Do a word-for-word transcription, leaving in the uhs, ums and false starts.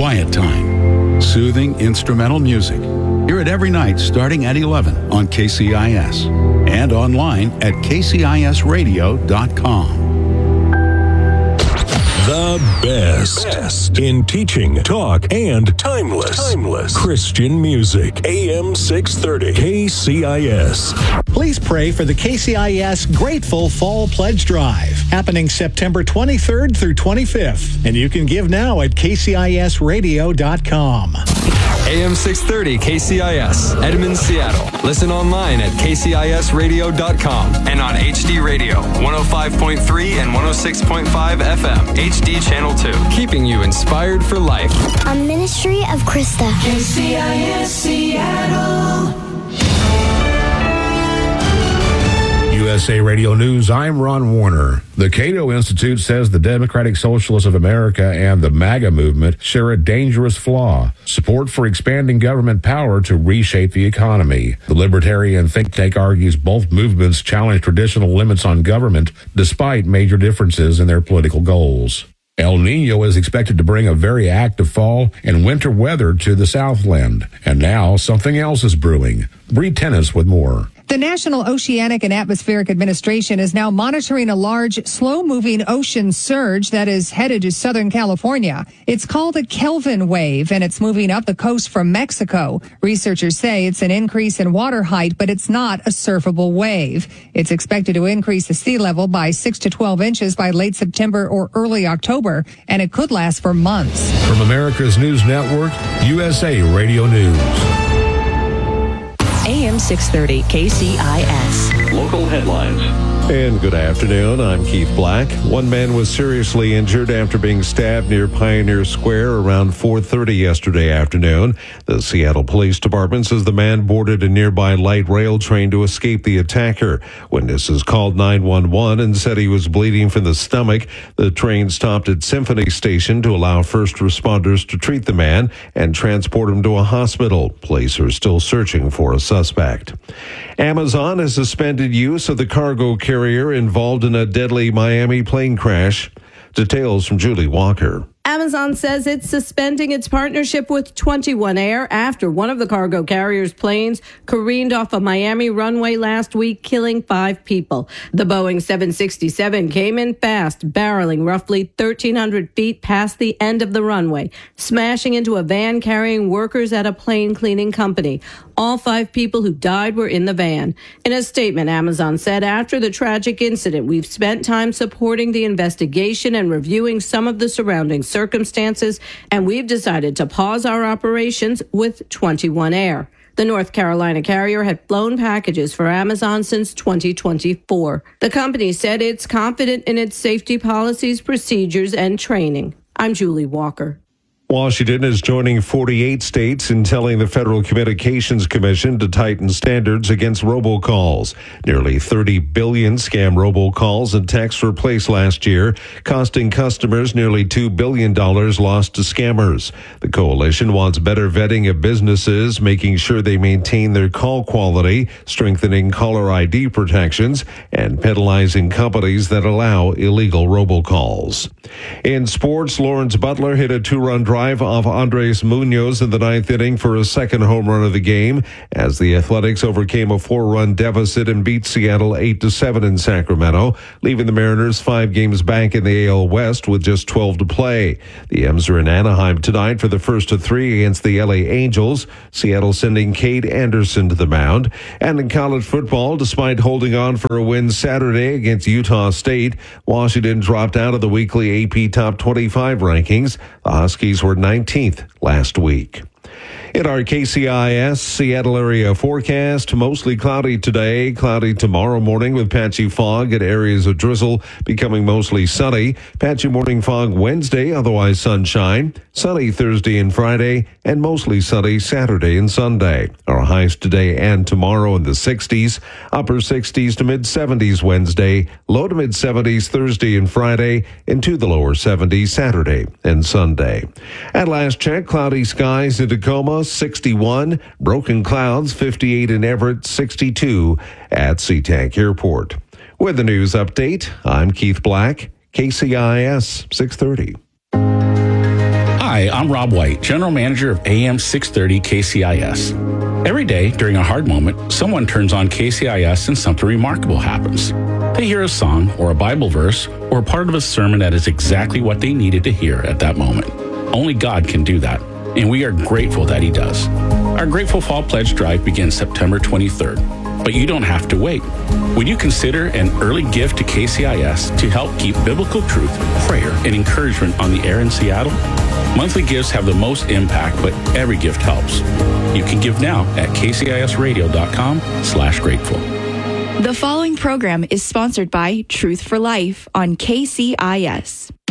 Quiet Time. Soothing instrumental music. Hear it every night starting at eleven on K C I S and online at k c i s radio dot com. The best. best in teaching, talk, and timeless, timeless Christian music. A M six thirty K C I S. Please pray for the K C I S Grateful Fall Pledge Drive, happening September twenty-third through twenty-fifth. And you can give now at k c i s radio dot com. A M six thirty K C I S, Edmond, Seattle. Listen online at k c i s radio dot com and on H D Radio, one oh five point three and one oh six point five F M, H D Channel two. Keeping you inspired for life. A ministry of Krista. K C I S Seattle. U S A Radio News, I'm Ron Warner. The Cato Institute says the Democratic Socialists of America and the MAGA movement share a dangerous flaw: support for expanding government power to reshape the economy. The libertarian think tank argues both movements challenge traditional limits on government despite major differences in their political goals. El Nino is expected to bring a very active fall and winter weather to the Southland. And now something else is brewing. Bree Tennis with more. The National Oceanic and Atmospheric Administration is now monitoring a large, slow-moving ocean surge that is headed to Southern California. It's called a Kelvin wave, and it's moving up the coast from Mexico. Researchers say it's an increase in water height, but it's not a surfable wave. It's expected to increase the sea level by six to twelve inches by late September or early October, and it could last for months. From America's News Network, U S A Radio News. A M six thirty K C I S. Local headlines. And good afternoon, I'm Keith Black. One man was seriously injured after being stabbed near Pioneer Square around four thirty yesterday afternoon. The Seattle Police Department says the man boarded a nearby light rail train to escape the attacker. Witnesses called nine one one and said he was bleeding from the stomach. The train stopped at Symphony Station to allow first responders to treat the man and transport him to a hospital. Police are still searching for a suspect. Amazon has suspended use of the cargo carrier involved in a deadly Miami plane crash. Details from Julie Walker. Amazon says it's suspending its partnership with twenty-one Air after one of the cargo carrier's planes careened off a Miami runway last week, killing five people. The Boeing seven sixty-seven came in fast, barreling roughly thirteen hundred feet past the end of the runway, smashing into a van carrying workers at a plane cleaning company. All five people who died were in the van. In a statement, Amazon said, after the tragic incident, we've spent time supporting the investigation and reviewing some of the surrounding circumstances, and we've decided to pause our operations with twenty-one Air. The North Carolina carrier had flown packages for Amazon since twenty twenty-four. The company said it's confident in its safety policies, procedures, and training. I'm Julie Walker. Washington is joining forty-eight states in telling the Federal Communications Commission to tighten standards against robocalls. Nearly thirty billion scam robocalls and texts were placed last year, costing customers nearly two billion dollars lost to scammers. The coalition wants better vetting of businesses, making sure they maintain their call quality, strengthening caller I D protections, and penalizing companies that allow illegal robocalls. In sports, Lawrence Butler hit a two-run drive off Andres Munoz in the ninth inning for a second home run of the game as the Athletics overcame a four-run deficit and beat Seattle eight to seven in Sacramento, leaving the Mariners five games back in the A L West with just twelve to play. The M's are in Anaheim tonight for the first of three against the L A Angels, Seattle sending Cade Anderson to the mound. And in college football, despite holding on for a win Saturday against Utah State, Washington dropped out of the weekly A P Top twenty-five rankings. The Huskies were nineteenth last week. In our K C I S Seattle area forecast, mostly cloudy today, cloudy tomorrow morning with patchy fog and areas of drizzle, becoming mostly sunny. Patchy morning fog Wednesday, otherwise sunshine. Sunny Thursday and Friday, and mostly sunny Saturday and Sunday. Our highs today and tomorrow in the sixties, upper sixties to mid seventies Wednesday, low to mid seventies Thursday and Friday, into the lower seventies Saturday and Sunday. At last check, cloudy skies in Tacoma, sixty-one, broken clouds, fifty-eight in Everett, sixty-two at SeaTac Airport. With the news update, I'm Keith Black, K C I S six thirty. Hi, Hi, I'm Rob White, General Manager of A M six thirty K C I S. Every day during a hard moment, someone turns on K C I S and something remarkable happens. They hear a song or a Bible verse or a part of a sermon that is exactly what they needed to hear at that moment. Only God can do that, and we are grateful that He does. Our Grateful Fall Pledge Drive begins September twenty-third, but you don't have to wait. Would you consider an early gift to K C I S to help keep biblical truth, prayer, and encouragement on the air in Seattle? Monthly gifts have the most impact, but every gift helps. You can give now at kcisradio.com slash grateful. The following program is sponsored by Truth for Life on K C I S.